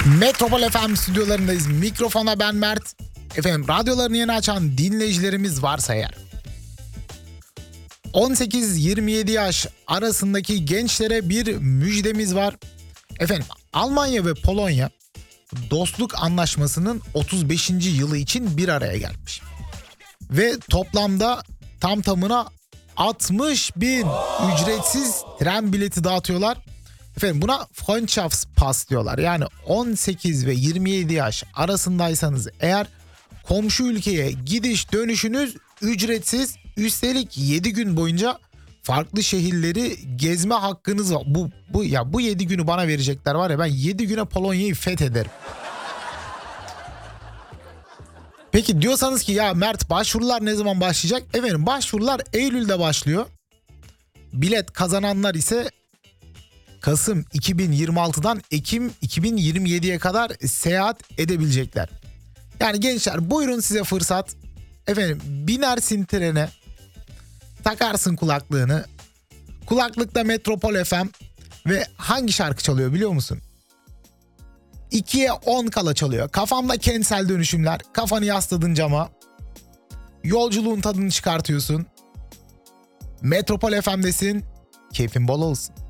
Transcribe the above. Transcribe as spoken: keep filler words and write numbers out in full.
Metropol F M stüdyolarındayız. Mikrofona ben Mert. Efendim, radyolarını yeni açan dinleyicilerimiz varsa eğer, on sekiz yirmi yedi yaş arasındaki gençlere bir müjdemiz var. Efendim, Almanya ve Polonya dostluk anlaşmasının otuz beşinci yılı için bir araya gelmiş. Ve toplamda tam tamına altmış bin ücretsiz tren bileti dağıtıyorlar. Efendim, buna Freundschaftspass diyorlar. Yani on sekiz ve yirmi yedi yaş arasındaysanız eğer, komşu ülkeye gidiş dönüşünüz ücretsiz. Üstelik yedi gün boyunca farklı şehirleri gezme hakkınız var. Bu bu ya bu yedi günü bana verecekler var ya, ben yedi güne Polonya'yı fethederim. Peki diyorsanız ki ya Mert, başvurular ne zaman başlayacak? Efendim, başvurular Eylül'de başlıyor. Bilet kazananlar ise Kasım iki bin yirmi altıdan Ekim iki bin yirmi yediye kadar seyahat edebilecekler. Yani gençler, buyurun size fırsat. Efendim, binersin trene, takarsın kulaklığını. Kulaklıkta Metropol F M ve hangi şarkı çalıyor biliyor musun? ikiye on kala çalıyor. Kafamda kentsel dönüşümler, kafanı yasladın cama. Yolculuğun tadını çıkartıyorsun. Metropol F M'desin, keyfin bol olsun.